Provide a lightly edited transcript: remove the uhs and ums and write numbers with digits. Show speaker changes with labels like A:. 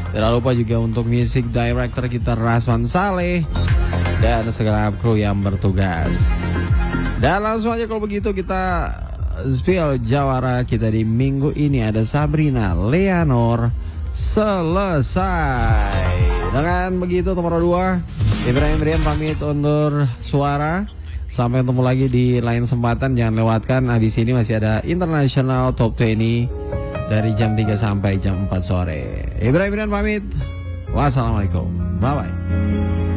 A: Tidak lupa juga untuk music director kita Rasman Saleh dan segala kru yang bertugas. Dan langsung aja kalau begitu kita spill jawara kita di minggu ini. Ada Sabrina Leonor, Selesai. Dengan begitu nomor 2 Ibrahim Rian pamit undur suara. Sampai ketemu lagi di lain kesempatan. Jangan lewatkan, habis ini masih ada International Top 20 dari jam 3 sampai jam 4 sore. Ibrahim Rian pamit. Wassalamualaikum. Bye-bye.